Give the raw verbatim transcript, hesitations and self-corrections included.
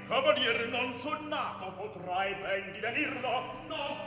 cavaliere non son nato, potrai ben divenirlo. No,